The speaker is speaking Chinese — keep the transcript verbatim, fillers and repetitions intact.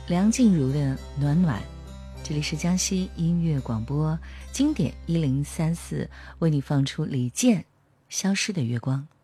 梁静茹的《暖暖》。这里是江西音乐广播经典一零三四，为你放出李健《消失的月光》。